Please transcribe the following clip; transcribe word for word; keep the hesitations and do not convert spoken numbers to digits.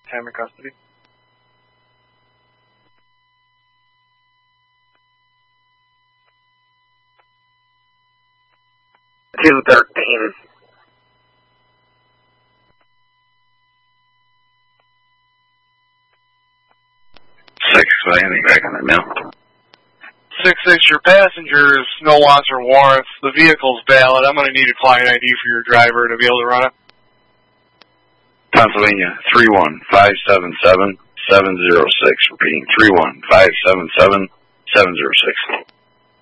time in custody. two thirteen. Six, anything back on that now? Six six, your passengers, no wants or warrants. The vehicle's valid. I'm going to need a client I D for your driver to be able to run it. Pennsylvania, three one five seven seven seven zero six. Repeating, three one five seven seven seven zero six.